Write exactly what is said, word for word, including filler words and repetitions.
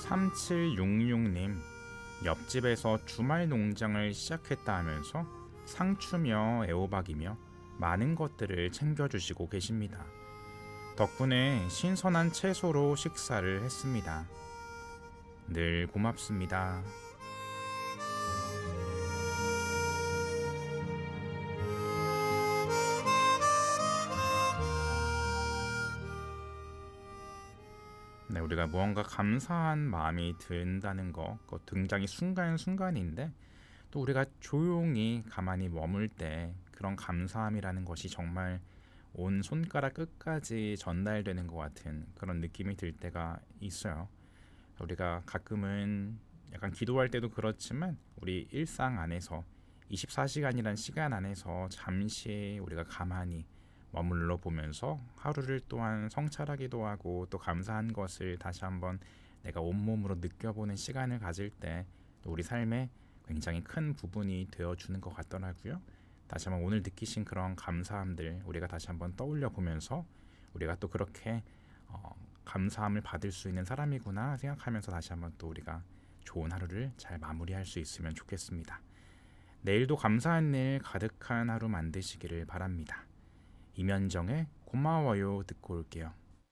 삼칠육육님, 옆집에서 주말 농장을 시작했다 하면서 상추며 애호박이며 많은 것들을 챙겨주시고 계십니다. 덕분에 신선한 채소로 식사를 했습니다. 늘 고맙습니다. 네, 우리가 무언가 감사한 마음이 든다는 거, 그거 굉장히 순간순간인데 또 우리가 조용히 가만히 머물 때 그런 감사함이라는 것이 정말 온 손가락 끝까지 전달되는 것 같은 그런 느낌이 들 때가 있어요. 우리가 가끔은 약간 기도할 때도 그렇지만 우리 일상 안에서 이십사 시간이란 시간 안에서 잠시 우리가 가만히 머물러 보면서 하루를 또한 성찰하기도 하고 또 감사한 것을 다시 한번 내가 온몸으로 느껴보는 시간을 가질 때 우리 삶에 굉장히 큰 부분이 되어주는 것 같더라고요. 다시 한번 오늘 느끼신 그런 감사함들 우리가 다시 한번 떠올려 보면서 우리가 또 그렇게 어, 감사함을 받을 수 있는 사람이구나 생각하면서 다시 한번 또 우리가 좋은 하루를 잘 마무리할 수 있으면 좋겠습니다. 내일도 감사한 일 가득한 하루 만드시기를 바랍니다. 이면정의 고마워요 듣고 올게요.